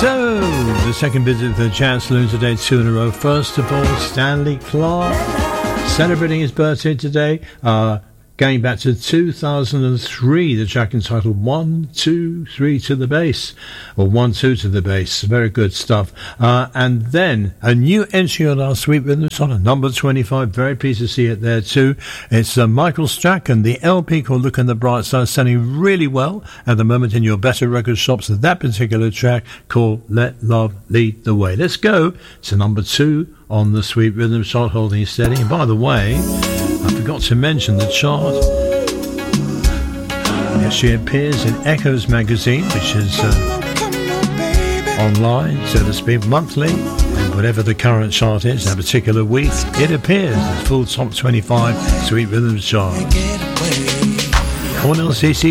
So, the second visit of the Jazz Saloon today, 2 in a row. First of all, Stanley Clarke, celebrating his birthday today. Going back to 2003, the track entitled 1, 2, 3 to the bass, or 1, 2 to the bass. Very good stuff. And then a new entry on our Sweet Rhythm Chart, number 25. Very pleased to see it there too. It's Michael Strachan, the LP called Look on the Bright Side, selling really well at the moment in your better record shops. That particular track called Let Love Lead the Way. Let's go to number 2 on the Sweet Rhythm Chart, holding steady. And by the way, I forgot to mention the chart. Yes, she appears in Echoes magazine, which is online, so to speak, monthly. And whatever the current chart is, that particular week, it appears as full top 25 Sweet Rhythm Chart. Cornell CC